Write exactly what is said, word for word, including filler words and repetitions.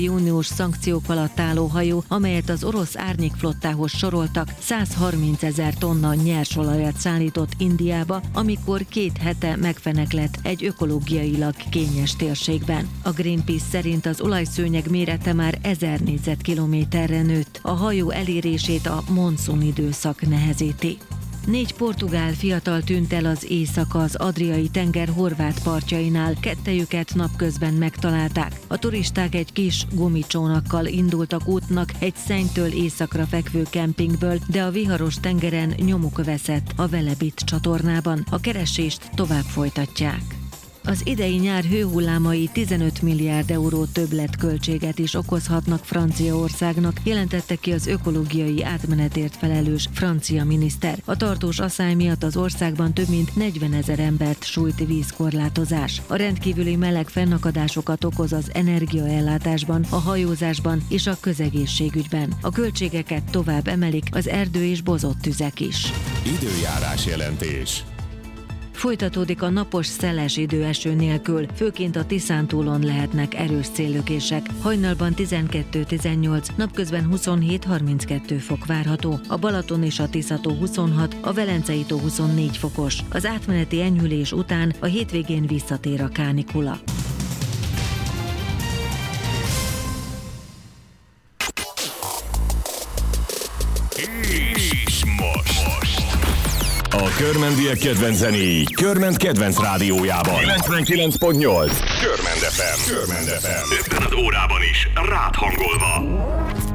uniós szankciók alatt álló hajó, amelyet az orosz árnyékflottához soroltak, száz harminc ezer tonna nyersolajat szállított Indiába, amikor két hete megfeneklett egy ökológiailag kényes térségben. A Greenpeace szerint az olajszőnyeg mérete már ezer négyzetkilométerre nőtt. A hajó elérését a monszun időszak nehezíti. Négy portugál fiatal tűnt el az éjszaka az Adriai tenger horvát partjainál, kettejüket napközben megtalálták. A turisták egy kis gumicsónakkal indultak útnak egy Szennytől északra fekvő kempingből, de a viharos tengeren nyomuk veszett a Velebit csatornában. A keresést tovább folytatják. Az idei nyár hőhullámai tizenöt milliárd euró többletköltséget is okozhatnak Franciaországnak, jelentette ki az ökológiai átmenetért felelős francia miniszter. A tartós asszály miatt az országban több mint negyvenezer embert sújt vízkorlátozás. A rendkívüli meleg fennakadásokat okoz az energiaellátásban, a hajózásban és a közegészségügyben. A költségeket tovább emelik az erdő és bozott tüzek is. Időjárás jelentés. Folytatódik a napos, szeles idő eső nélkül, főként a Tiszántúlon lehetnek erős széllökések. Hajnalban tizenkettő-tizennyolc, napközben huszonhét-harminckettő fok várható, a Balaton és a Tisza-tó huszonhat, a Velencei-tó huszonnégy fokos. Az átmeneti enyhülés után a hétvégén visszatér a kánikula. És most. A körmendiek kedvenc zenéi Körment kedvenc rádiójában. kilencvenkilenc pont nyolc Körmend ef em. Körmend ef em. Ebben az órában is rád hangolva.